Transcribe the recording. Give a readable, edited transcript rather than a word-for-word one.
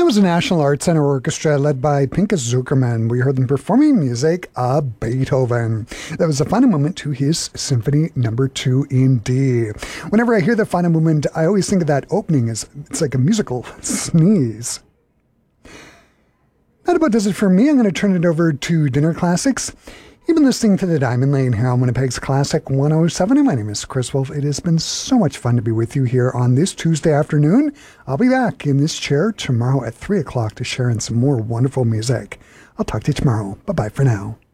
was the National Arts Center Orchestra led by Pinchas Zukerman. We heard them performing music of Beethoven. That was the final movement to his Symphony No. 2 in D. Whenever I hear the final movement, I always think of that opening as it's like a musical sneeze. That about does it for me. I'm going to turn it over to Dinner Classics. You've been listening to the Diamond Lane here on Winnipeg's Classic 107, and my name is Chris Wolf. It has been so much fun to be with you here on this Tuesday afternoon. I'll be back in this chair tomorrow at 3 o'clock to share in some more wonderful music. I'll talk to you tomorrow. Bye-bye for now.